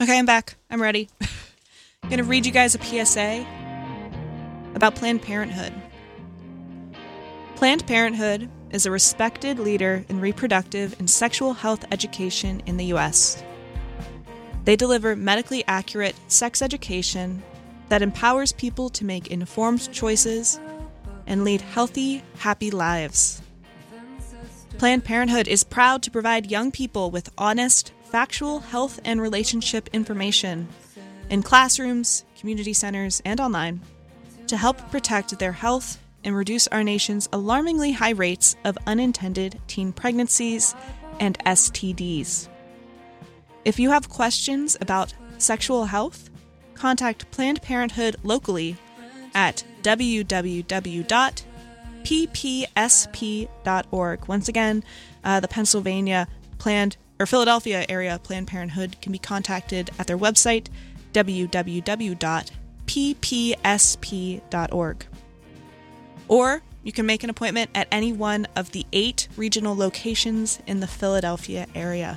Okay, I'm back. I'm ready. I'm going to read you guys a PSA about Planned Parenthood. Planned Parenthood is a respected leader in reproductive and sexual health education in the U.S. They deliver medically accurate sex education that empowers people to make informed choices and lead healthy, happy lives. Planned Parenthood is proud to provide young people with honest, factual health and relationship information in classrooms, community centers, and online to help protect their health and reduce our nation's alarmingly high rates of unintended teen pregnancies and STDs. If you have questions about sexual health, contact Planned Parenthood locally at www.ppsp.org. Once again, the Pennsylvania Philadelphia area Planned Parenthood can be contacted at their website, www.ppsp.org. Or you can make an appointment at any one of the 8 regional locations in the Philadelphia area.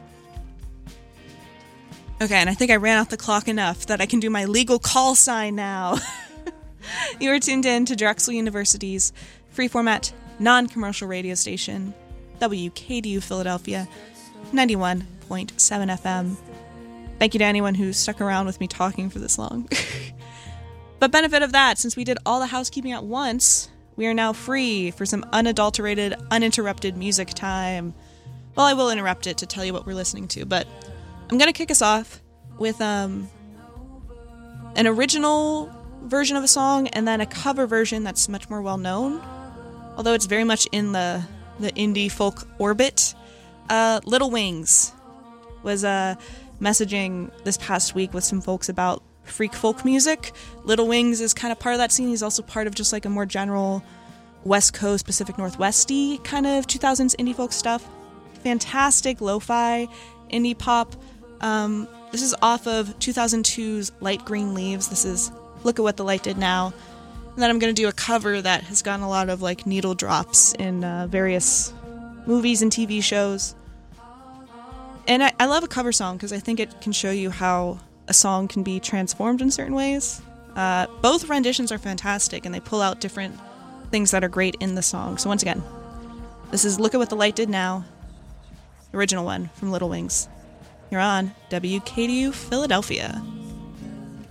Okay, and I think I ran out the clock enough that I can do my legal call sign now. You are tuned in to Drexel University's free-format, non-commercial radio station, WKDU Philadelphia, 91.7 FM. Thank you to anyone who stuck around with me talking for this long. But benefit of that, since we did all the housekeeping at once, we are now free for some unadulterated, uninterrupted music time. Well, I will interrupt it to tell you what we're listening to, but I'm going to kick us off with an original version of a song and then a cover version that's much more well-known, although it's very much in the indie folk orbit. Little Wings was messaging this past week with some folks about freak folk music. Little Wings is kind of part of that scene. He's also part of just like a more general West Coast, Pacific Northwest-y kind of 2000s indie folk stuff. Fantastic lo-fi indie pop. This is off of 2002's Light Green Leaves. This is Look at What the Light Did Now. And then I'm going to do a cover that has gotten a lot of like needle drops in various movies and TV shows. And I love a cover song because I think it can show you how a song can be transformed in certain ways. Both renditions are fantastic and they pull out different things that are great in the song. So once again, this is Look at What the Light Did Now, original one from Little Wings. You're on WKDU Philadelphia.